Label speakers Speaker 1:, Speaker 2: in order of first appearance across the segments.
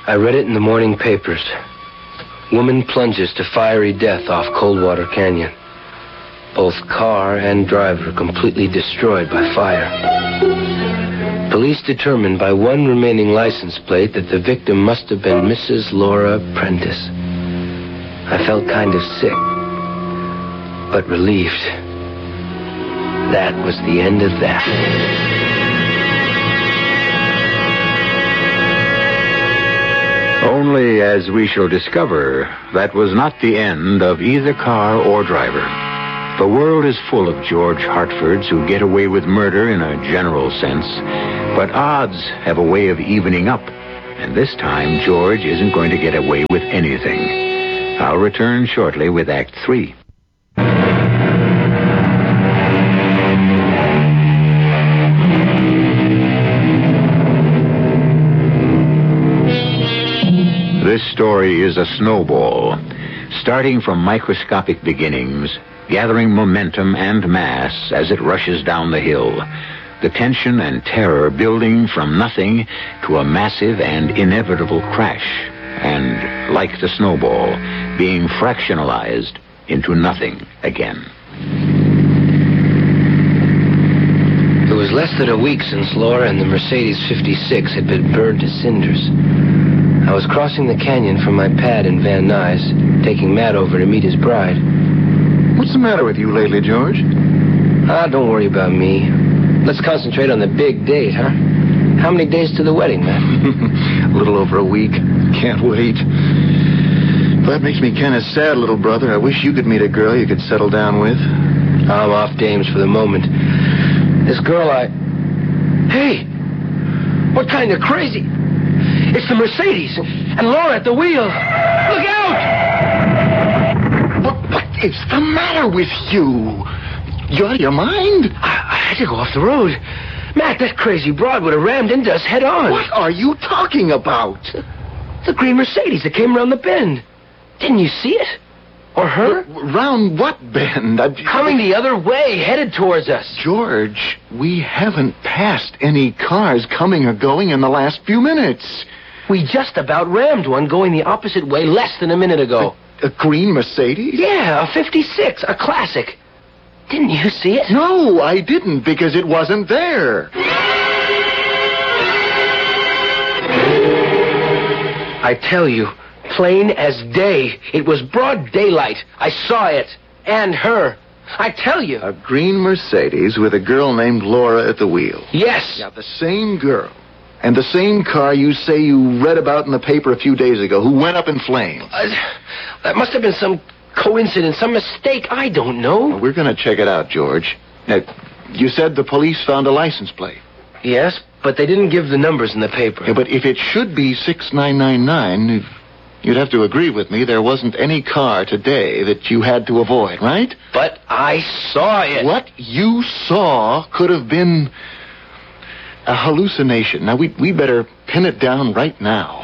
Speaker 1: I read it in the morning papers. Woman plunges to fiery death off Coldwater Canyon. Both car and driver completely destroyed by fire. Police determined by one remaining license plate that the victim must have been Mrs. Laura Prentice. I felt kind of sick, but relieved. That was the end of that.
Speaker 2: Only, as we shall discover, that was not the end of either car or driver. The world is full of George Hartfords who get away with murder in a general sense, but odds have a way of evening up, and this time George isn't going to get away with anything. I'll return shortly with Act 3. This story is a snowball, starting from microscopic beginnings, gathering momentum and mass as it rushes down the hill. The tension and terror building from nothing to a massive and inevitable crash, and, like the snowball, being fractionalized into nothing again.
Speaker 1: It was less than a week since Laura and the Mercedes 56 had been burned to cinders. I was crossing the canyon from my pad in Van Nuys, taking Matt over to meet his bride.
Speaker 3: What's the matter with you lately, George?
Speaker 1: Don't worry about me. Let's concentrate on the big date, huh? How many days to the wedding, Matt?
Speaker 3: A little over a week. Can't wait. That makes me kind of sad, little brother. I wish you could meet a girl you could settle down with.
Speaker 1: I'm off dames for the moment. This girl Hey! What kind of crazy... It's the Mercedes, and Laura at the wheel. Look out!
Speaker 3: What is the matter with you? You out of your mind?
Speaker 1: I had to go off the road. Matt, that crazy broad would have rammed into us head on.
Speaker 3: What are you talking about?
Speaker 1: The green Mercedes that came around the bend. Didn't you see it? Or her?
Speaker 3: Round what bend?
Speaker 1: Coming the other way, headed towards us.
Speaker 3: George, we haven't passed any cars coming or going in the last few minutes.
Speaker 1: We just about rammed one going the opposite way less than a minute ago.
Speaker 3: A green Mercedes?
Speaker 1: Yeah, a 56, a classic. Didn't you see it?
Speaker 3: No, I didn't, because it wasn't there.
Speaker 1: I tell you, plain as day. It was broad daylight. I saw it. And her. I tell you.
Speaker 3: A green Mercedes with a girl named Laura at the wheel.
Speaker 1: Yes.
Speaker 3: Yeah, the same girl. And the same car you say you read about in the paper a few days ago, who went up in flames.
Speaker 1: That must have been some coincidence, some mistake. I don't know.
Speaker 3: Well, we're going to check it out, George. Now, you said the police found a license plate.
Speaker 1: Yes, but they didn't give the numbers in the paper.
Speaker 3: Yeah, but if it should be 6999, you'd have to agree with me there wasn't any car today that you had to avoid, right?
Speaker 1: But I saw it.
Speaker 3: What you saw could have been a hallucination. Now, we better pin it down right now.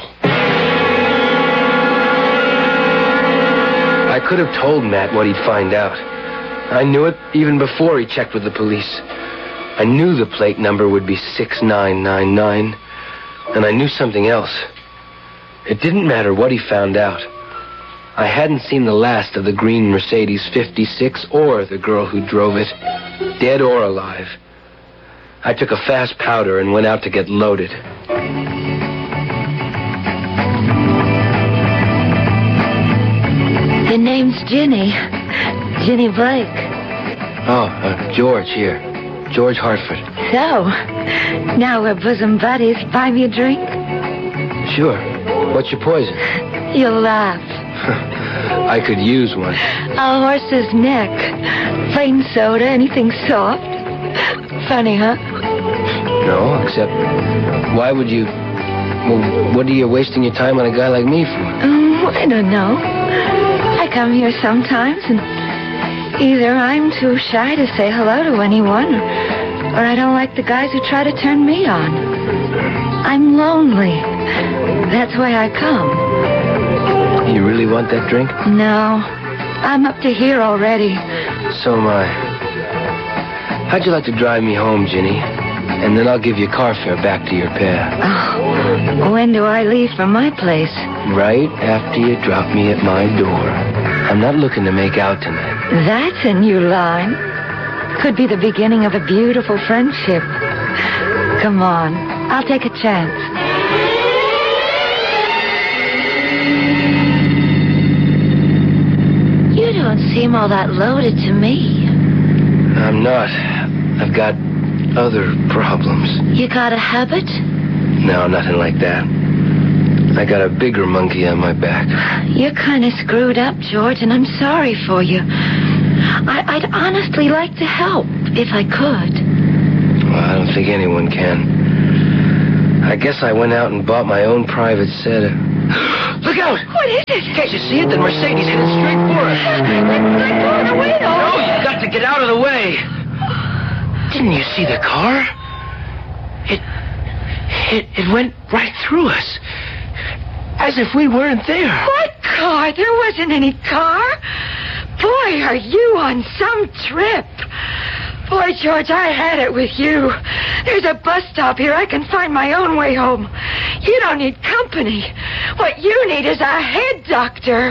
Speaker 1: I could have told Matt what he'd find out. I knew it even before he checked with the police. I knew the plate number would be 6999, and I knew something else. It didn't matter what he found out. I hadn't seen the last of the green Mercedes 56 or the girl who drove it, dead or alive. I took a fast powder and went out to get loaded.
Speaker 4: The name's Ginny. Ginny Blake.
Speaker 1: Oh, George here. George Hartford.
Speaker 4: So, now we're bosom buddies. Buy me a drink?
Speaker 1: Sure. What's your poison?
Speaker 4: You'll laugh.
Speaker 1: I could use one.
Speaker 4: A horse's neck. Plain soda, anything soft. Funny, huh?
Speaker 1: No, except why would you... Well, what are you wasting your time on a guy like me for?
Speaker 4: I don't know. I come here sometimes, and either I'm too shy to say hello to anyone, or I don't like the guys who try to turn me on. I'm lonely. That's why I come.
Speaker 1: You really want that drink?
Speaker 4: No. I'm up to here already.
Speaker 1: So am I. How'd you like to drive me home, Ginny? And then I'll give you car fare back to your pair.
Speaker 4: Oh, when when do I leave for my place?
Speaker 1: Right after you drop me at my door. I'm not looking to make out tonight.
Speaker 4: That's a new line. Could be the beginning of a beautiful friendship. Come on, I'll take a chance. You don't seem all that loaded to me.
Speaker 1: I'm not. I've got other problems.
Speaker 4: You got a habit?
Speaker 1: No, nothing like that. I got a bigger monkey on my back.
Speaker 4: You're kind of screwed up, George, and I'm sorry for you. I'd honestly like to help, if I could.
Speaker 1: Well, I don't think anyone can. I guess I went out and bought my own private set. Look out!
Speaker 4: What is it?
Speaker 1: Can't you see it? The Mercedes headed straight for us.
Speaker 4: They're going away, though.
Speaker 1: No, you've got to get out of the way. Didn't you see the car? It went right through us. As if we weren't there.
Speaker 4: What car? There wasn't any car. Boy, are you on some trip. Boy, George, I had it with you. There's a bus stop here. I can find my own way home. You don't need company. What you need is a head doctor.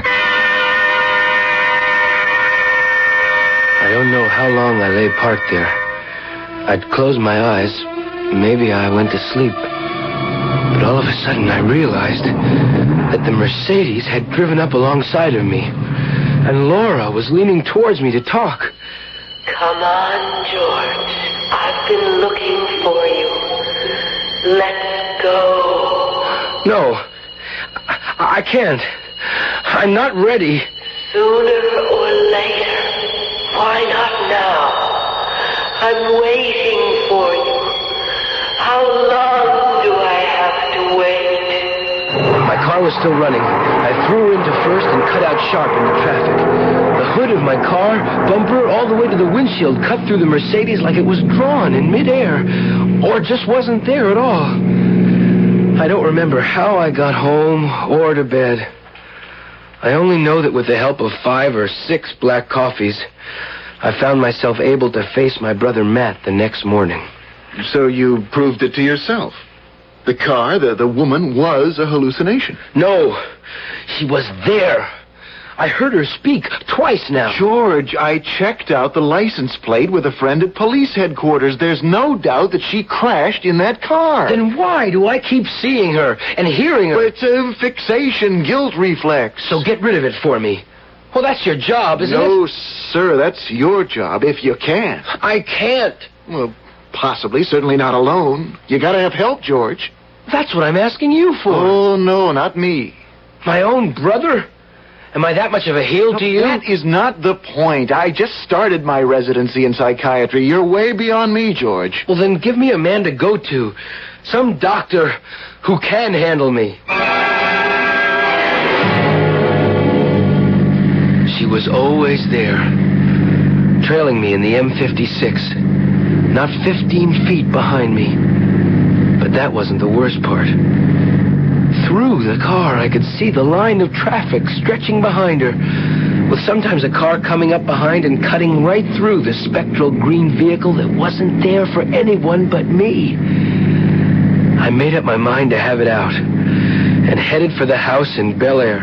Speaker 1: I don't know how long I lay parked there. I'd closed my eyes. Maybe I went to sleep. But all of a sudden I realized that the Mercedes had driven up alongside of me. And Laura was leaning towards me to talk.
Speaker 5: Come on, George. I've been looking for you. Let's go.
Speaker 1: No, I can't. I'm not ready.
Speaker 5: Sooner or later. Why not now? I'm waiting for you. How long do I have to wait?
Speaker 1: My car was still running. I threw into first and cut out sharp into traffic. The hood of my car, bumper, all the way to the windshield, cut through the Mercedes like it was drawn in midair, or just wasn't there at all. I don't remember how I got home or to bed. I only know that with the help of 5 or 6 black coffees, I found myself able to face my brother Matt the next morning.
Speaker 3: So you proved it to yourself. The car, the woman, was a hallucination.
Speaker 1: No, she was there. I heard her speak twice now.
Speaker 3: George, I checked out the license plate with a friend at police headquarters. There's no doubt that she crashed in that car.
Speaker 1: Then why do I keep seeing her and hearing her?
Speaker 3: Well, it's a fixation, guilt reflex.
Speaker 1: So get rid of it for me. Well, that's your job, isn't it?
Speaker 3: No, sir, that's your job, if you can.
Speaker 1: I can't.
Speaker 3: Well, possibly, certainly not alone. You gotta have help, George.
Speaker 1: That's what I'm asking you for.
Speaker 3: Oh, no, not me.
Speaker 1: My own brother? Am I that much of a heel to you?
Speaker 3: That is not the point. I just started my residency in psychiatry. You're way beyond me, George.
Speaker 1: Well, then give me a man to go to. Some doctor who can handle me. She was always there, trailing me in the M56, not 15 feet behind me. But that wasn't the worst part. Through the car, I could see the line of traffic stretching behind her, with sometimes a car coming up behind and cutting right through the spectral green vehicle that wasn't there for anyone but me. I made up my mind to have it out and headed for the house in Bel Air.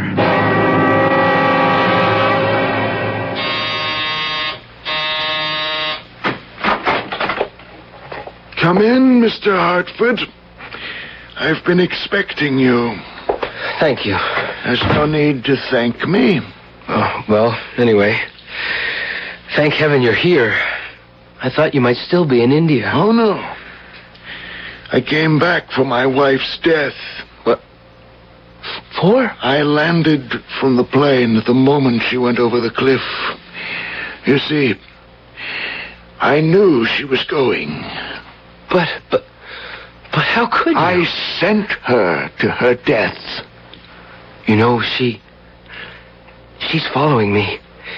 Speaker 6: Come in, Mr. Hartford. I've been expecting you.
Speaker 1: Thank you.
Speaker 6: There's no need to thank me.
Speaker 1: Oh, well, anyway, thank heaven you're here. I thought you might still be in India.
Speaker 6: Oh, no. I came back for my wife's death.
Speaker 1: What? For?
Speaker 6: I landed from the plane at the moment she went over the cliff. You see, I knew she was going.
Speaker 1: But how could you?
Speaker 6: I sent her to her death.
Speaker 1: You know, she's following me.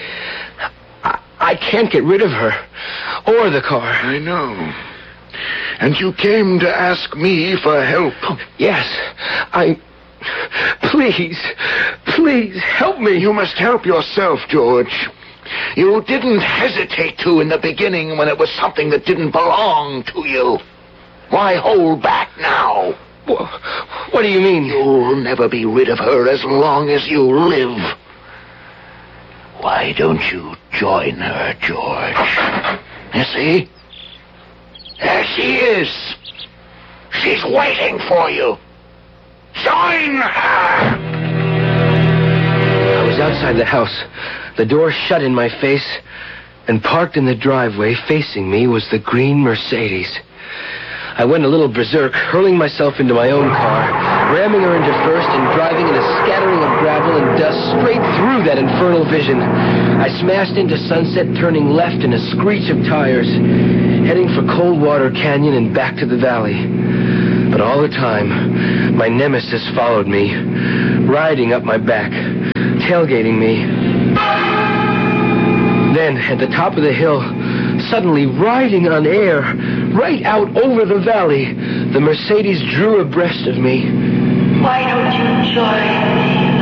Speaker 1: I can't get rid of her. Or the car.
Speaker 6: I know. And you came to ask me for help.
Speaker 1: Oh, yes. Please, help me.
Speaker 6: You must help yourself, George. You didn't hesitate to in the beginning when it was something that didn't belong to you. Why hold back now?
Speaker 1: What do you mean?
Speaker 6: You'll never be rid of her as long as you live. Why don't you join her, George? You see? There she is. She's waiting for you. Join her!
Speaker 1: I was outside the house, the door shut in my face, and parked in the driveway facing me was the green Mercedes. I went a little berserk, hurling myself into my own car, ramming her into first and driving in a scattering of gravel and dust straight through that infernal vision. I smashed into Sunset, turning left in a screech of tires, heading for Coldwater Canyon and back to the valley. But all the time, my nemesis followed me, riding up my back, tailgating me. Then, at the top of the hill, suddenly riding on air, right out over the valley, the Mercedes drew abreast of me.
Speaker 5: Why don't you join me?